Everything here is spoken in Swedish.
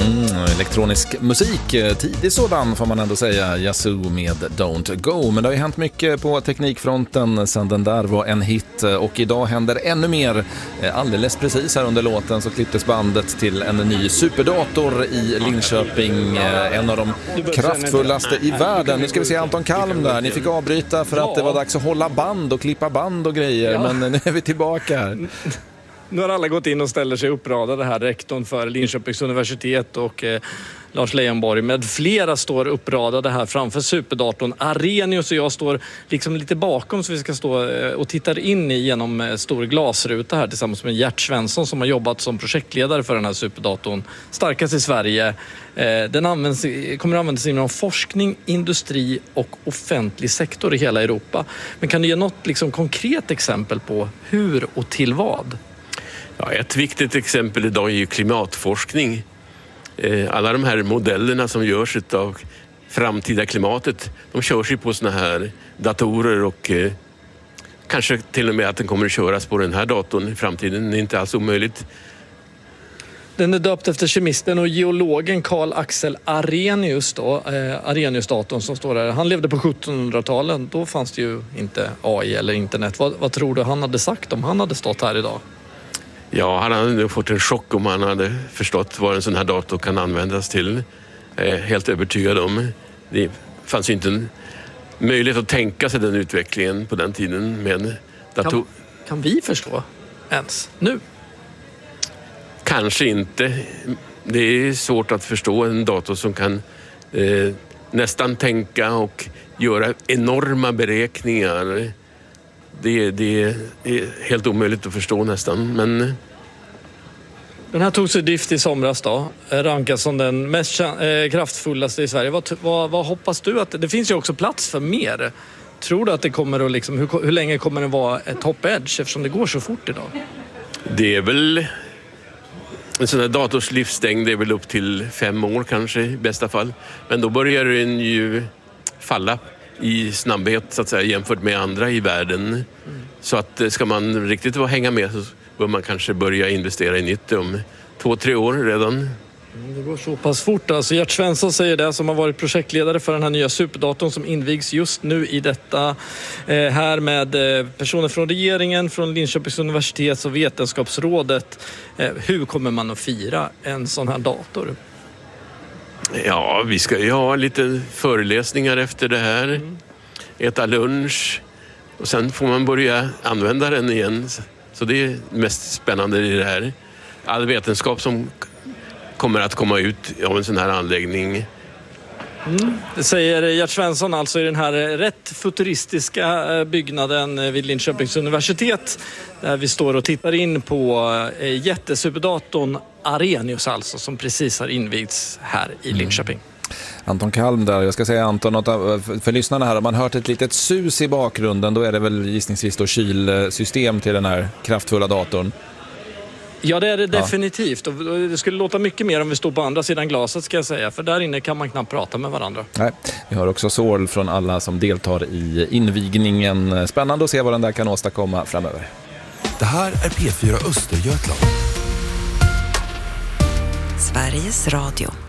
Elektronisk musik, tidig sådan får man ändå säga, Yazoo med Don't Go. Men det har ju hänt mycket på teknikfronten sedan den där var en hit, och idag händer ännu mer. Alldeles precis här under låten så klipptes bandet till en ny superdator i Linköping, en av de kraftfullaste i världen. Nu ska vi se Anton Kalm där, ni fick avbryta för att det var dags att hålla band och klippa band och grejer, men nu är vi tillbaka här. Nu har alla gått in och ställer sig uppradade här. Rektorn för Linköpings universitet och Lars Leijonborg med flera står uppradade här framför superdatorn Arrhenius, och jag står liksom lite bakom, så vi ska stå och titta in genom stor glasruta här tillsammans med Gert Svensson som har jobbat som projektledare för den här superdatorn. Starkast i Sverige. Den kommer att användas inom forskning, industri och offentlig sektor i hela Europa. Men kan du ge något liksom konkret exempel på hur och till vad? Ja, ett viktigt exempel idag är ju klimatforskning. Alla de här modellerna som görs av framtida klimatet, de körs ju på såna här datorer, och kanske till och med att den kommer att köras på den här datorn i framtiden. Det är inte alls omöjligt. Den är döpt efter kemisten och geologen Carl Axel Arrhenius då, Arrhenius-datorn som står där. Han levde på 1700-talet, då fanns det ju inte AI eller internet. Vad tror du han hade sagt om han hade stått här idag? Ja, han hade nog fått en chock om han hade förstått vad en sån här dator kan användas till. Helt övertygad om. Det fanns ju inte en möjlighet att tänka sig den utvecklingen på den tiden med dator. Kan vi förstå ens nu? Kanske inte. Det är svårt att förstå en dator som kan nästan tänka och göra enorma beräkningar. Det är helt omöjligt att förstå nästan, men... Den här tog sig drift i somras då. Rankas som den mest kraftfullaste i Sverige. Vad hoppas du att... Det finns ju också plats för mer. Tror du att det kommer att liksom... Hur länge kommer det vara ett top edge eftersom det går så fort idag? Det är väl... En sån här dators livslängd är väl upp till 5 år kanske i bästa fall. Men då börjar den ju falla i snabbhet så att säga jämfört med andra i världen. Så att ska man riktigt hänga med så bör man kanske börja investera i nytt om 2-3 år redan. Det går så pass fort. Alltså Gert Svensson säger det, som har varit projektledare för den här nya superdatorn som invigs just nu i detta här med personer från regeringen, från Linköpings universitets och vetenskapsrådet. Hur kommer man att fira en sån här dator? Ja, vi ska ju ha lite föreläsningar efter det här. Äta lunch. Och sen får man börja använda den igen. Så det är mest spännande i det här. All vetenskap som kommer att komma ut av en sån här anläggning. Det säger Gert Svensson alltså i den här rätt futuristiska byggnaden vid Linköpings universitet. Där vi står och tittar in på jättesuperdatorn Arrhenius alltså, som precis har invigts här i Linköping. Anton Kalm där. Jag ska säga Anton, för lyssnarna här, om man hört ett litet sus i bakgrunden, då är det väl gissningsvis då kylsystem till den här kraftfulla datorn. Ja, det är det definitivt. Och det skulle låta mycket mer om vi stod på andra sidan glaset, ska jag säga. För där inne kan man knappt prata med varandra. Nej, vi har också sorl från alla som deltar i invigningen. Spännande att se vad den där kan åstadkomma framöver. Det här är P4 Östergötland. Sveriges Radio.